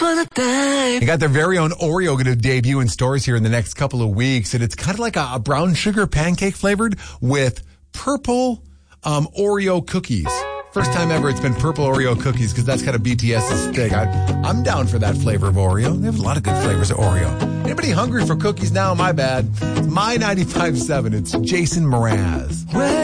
They got their very own Oreo going to debut in stores here in the next couple of weeks. And it's kind of like a brown sugar pancake flavored with purple Oreo cookies. First time ever it's been purple Oreo cookies because that's kind of BTS's thing. I'm down for that flavor of Oreo. They have a lot of good flavors of Oreo. Anybody hungry for cookies now? My bad. My 95.7. It's Jason Mraz.